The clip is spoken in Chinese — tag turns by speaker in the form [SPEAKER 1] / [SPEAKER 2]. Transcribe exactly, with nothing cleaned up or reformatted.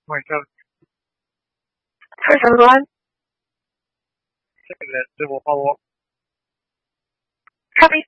[SPEAKER 1] myself.
[SPEAKER 2] First everyone.
[SPEAKER 1] Second, let's do a follow-up.
[SPEAKER 2] Copy.